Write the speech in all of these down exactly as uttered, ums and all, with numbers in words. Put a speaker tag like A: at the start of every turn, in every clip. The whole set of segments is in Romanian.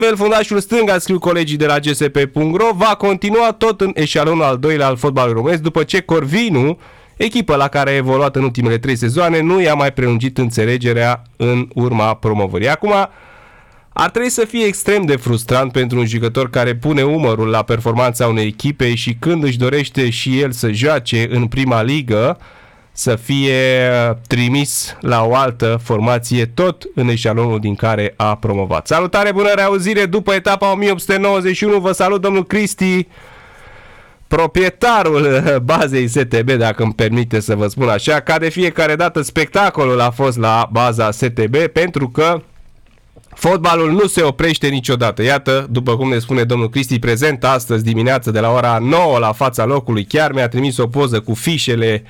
A: Fel fundașul stânga, scriu colegii de la G S P punct ro, va continua tot în eșalonul al doilea al fotbalului românesc, după ce Corvinu, echipă la care a evoluat în ultimele trei sezoane, nu i-a mai prelungit înțelegerea în urma promovării. Acum, ar trebui să fie extrem de frustrant pentru un jucător care pune umărul la performanța unei echipe și când își dorește și el să joace în prima ligă, să fie trimis la o altă formație tot în eșalonul din care a promovat. Salutare, bună reauzire după etapa o mie opt sute nouăzeci și unu. Vă salut, domnul Cristi, proprietarul bazei S T B, dacă îmi permite să vă spun așa. Ca de fiecare dată, spectacolul a fost la baza S T B, pentru că fotbalul nu se oprește niciodată. Iată, după cum ne spune domnul Cristi, prezent astăzi dimineață de la ora nouă la fața locului. Chiar mi-a trimis o poză cu fișele,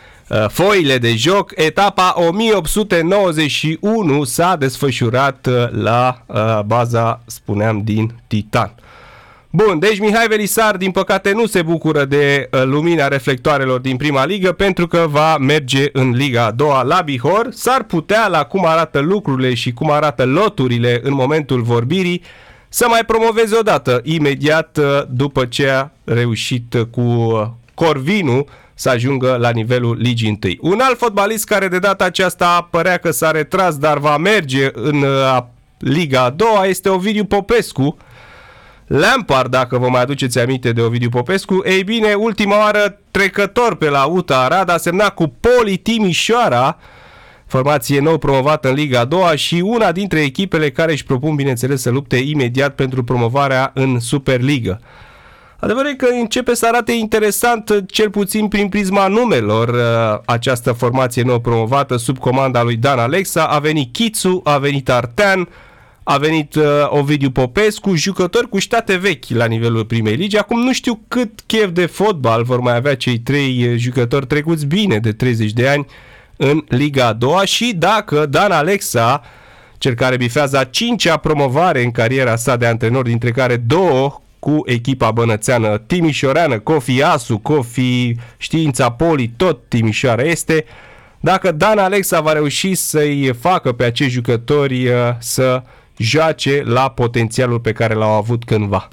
A: foile de joc. Etapa o mie opt sute nouăzeci și unu s-a desfășurat la baza, spuneam, din Titan. Bun, deci Mihai Velisar, din păcate, nu se bucură de lumina reflectoarelor din prima ligă, pentru că va merge în Liga a doua la Bihor. S-ar putea, la cum arată lucrurile și cum arată loturile în momentul vorbirii, să mai promoveze odată, imediat după ce a reușit cu Corvinu să ajungă la nivelul Ligii întâi. Un alt fotbalist care de data aceasta părea că s-a retras, dar va merge în Liga a doua, este Ovidiu Popescu. Lampard, dacă vă mai aduceți aminte de Ovidiu Popescu. Ei bine, ultima oară trecător pe la U T A Arad, a semnat cu Poli Timișoara, formație nou promovată în Liga a doua și una dintre echipele care își propun, bineînțeles, să lupte imediat pentru promovarea în Superligă. Adevărul e că începe să arate interesant, cel puțin prin prisma numelor, această formație nou promovată sub comanda lui Dan Alexa. A venit Chițu, a venit Artean, a venit uh, Ovidiu Popescu, jucători cu ștate vechi la nivelul primei ligi. Acum nu știu cât chef de fotbal vor mai avea cei trei jucători trecuți bine de treizeci de ani în Liga a doua și dacă Dan Alexa, cel care bifează a cincea promovare în cariera sa de antrenor, dintre care două cu echipa bănățeană timișoreană, Cofi Asu, Cofi Știința Poli, tot Timișoara este, dacă Dan Alexa va reuși să-i facă pe acești jucători uh, să joace la potențialul pe care l-au avut cândva.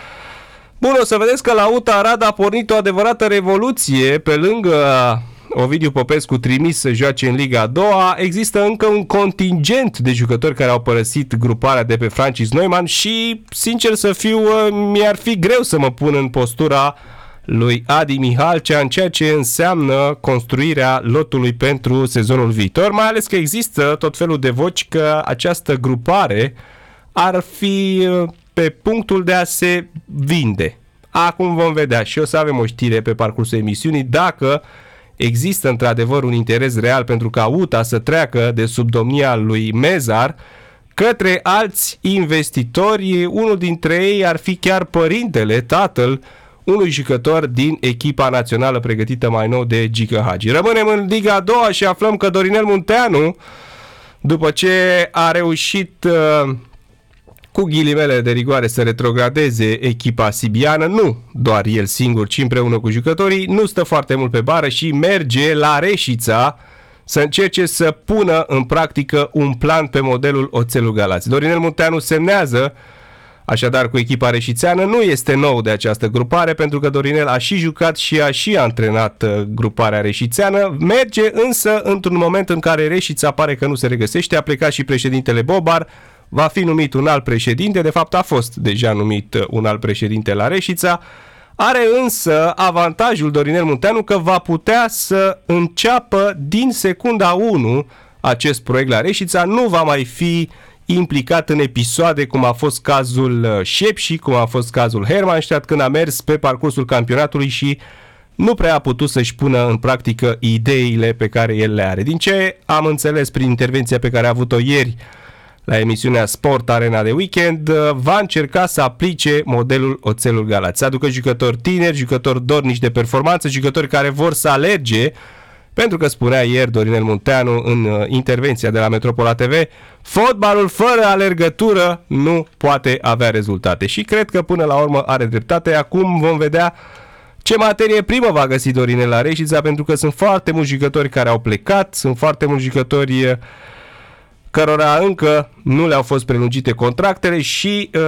A: Bun, o să vedeți că la U T A Arad a pornit o adevărată revoluție. Pe lângă Ovidiu Popescu trimis să joace în Liga a doua, există încă un contingent de jucători care au părăsit gruparea de pe Francis Neumann și, sincer să fiu, mi-ar fi greu să mă pun în postura lui Adi Mihalcea în ceea ce înseamnă construirea lotului pentru sezonul viitor, mai ales că există tot felul de voci că această grupare ar fi pe punctul de a se vinde. Acum vom vedea și o să avem o știre pe parcursul emisiunii dacă există într-adevăr un interes real pentru ca U T A să treacă de sub domnia lui Mezar către alți investitori. Unul dintre ei ar fi chiar părintele, tatăl unui jucător din echipa națională pregătită mai nou de Gică Hagi. Rămânem în Liga a doua și aflăm că Dorinel Munteanu, după ce a reușit uh, cu ghilimele de rigoare să retrogradeze echipa sibiană, nu doar el singur, ci împreună cu jucătorii, nu stă foarte mult pe bară și merge la Reșița să încerce să pună în practică un plan pe modelul Oțelul Galați. Dorinel Munteanu semnează așadar cu echipa reșițeană. Nu este nou de această grupare, pentru că Dorinel a și jucat și a și antrenat gruparea reșițeană. Merge însă într-un moment în care Reșița pare că nu se regăsește. A plecat și președintele Bobar, va fi numit un alt președinte, de fapt a fost deja numit un alt președinte la Reșița. Are însă avantajul Dorinel Munteanu că va putea să înceapă din secunda unu acest proiect la Reșița. Nu va mai fi implicat în episoade cum a fost cazul Șepși, cum a fost cazul Hermannstadt, când a mers pe parcursul campionatului și nu prea a putut să-și pună în practică ideile pe care el le are. Din ce am înțeles prin intervenția pe care a avut-o ieri la emisiunea Sport Arena de Weekend, va încerca să aplice modelul Oțelul Galați. Să aducă jucători tineri, jucători dornici de performanță, jucători care vor să alerge, pentru că spunea ieri Dorinel Munteanu în intervenția de la Metropola T V, fotbalul fără alergătură nu poate avea rezultate. Și cred că până la urmă are dreptate. Acum vom vedea ce materie primă va găsi Dorinel la Reșița, pentru că sunt foarte mulți jucători care au plecat, sunt foarte mulți jucători cărora încă nu le-au fost prelungite contractele și